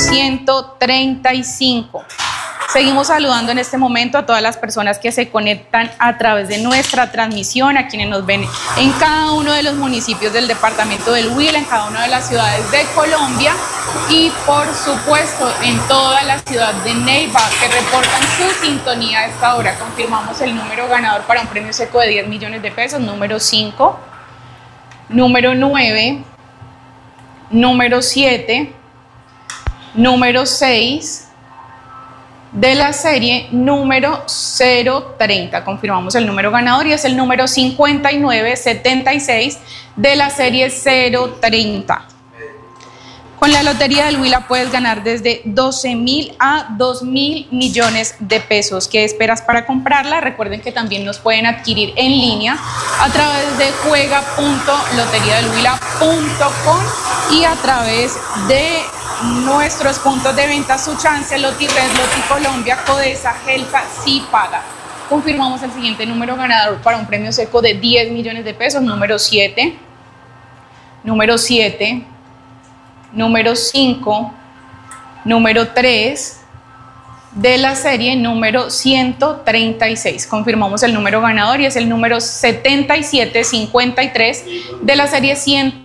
135. Seguimos saludando en este momento a todas las personas que se conectan a través de nuestra transmisión, a quienes nos ven en cada uno de los municipios del departamento del Huila, en cada una de las ciudades de Colombia y por supuesto en toda la ciudad de Neiva, que reportan su sintonía a esta hora. Confirmamos el número ganador para un premio seco de 10 millones de pesos, número 5, número 9, número 7, número 6, de la serie número 030. Confirmamos el número ganador y es el número 5976 de la serie 030. Con la Lotería del Huila puedes ganar desde 12.000 a 2.000 millones de pesos. ¿Qué esperas para comprarla? Recuerden que también nos pueden adquirir en línea a través de juega.loteriadelhuila.com y a través de nuestros puntos de venta Su Chance, Lotired, Loticolombia, Codesa, Gelsa, Sí Paga. Confirmamos el siguiente número ganador para un premio seco de 10 millones de pesos, número 7, número 7, número 5, número 3, de la serie número 136. Confirmamos el número ganador y es el número 7753 de la serie 136.